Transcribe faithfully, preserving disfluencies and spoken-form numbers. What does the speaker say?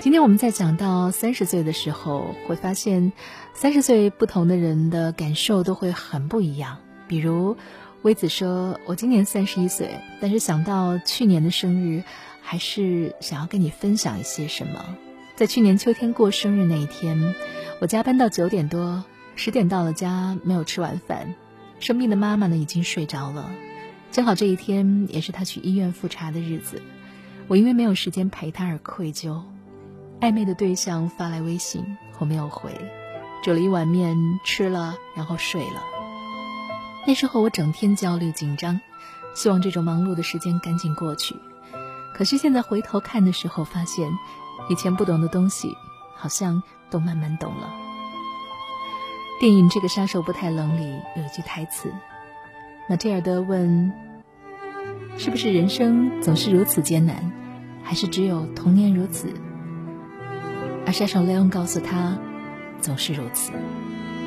今天我们在讲到三十岁的时候，会发现三十岁不同的人的感受都会很不一样。比如微子说，我今年三十一岁，但是想到去年的生日，还是想要跟你分享一些什么。在去年秋天过生日那一天，我加班到九点多，十点到了家，没有吃晚饭。生病的妈妈呢已经睡着了，正好这一天也是她去医院复查的日子。我因为没有时间陪她而愧疚。暧昧的对象发来微信，我没有回，煮了一碗面吃了，然后睡了。那时候我整天焦虑紧张，希望这种忙碌的时间赶紧过去。可是现在回头看的时候，发现以前不懂的东西好像都慢慢懂了。电影《这个杀手不太冷》里有一句台词，马蒂尔德问，是不是人生总是如此艰难，还是只有童年如此？而杀手雷恩告诉他，总是如此。